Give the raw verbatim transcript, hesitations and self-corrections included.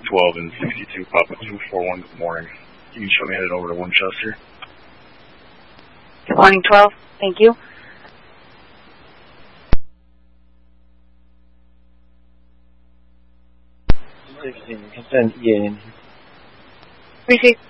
twelve and sixty-two, Papa two four one, good morning. You can show me headed over to Winchester. Good morning, twelve. Thank you. sixteen, consent E A in. Received.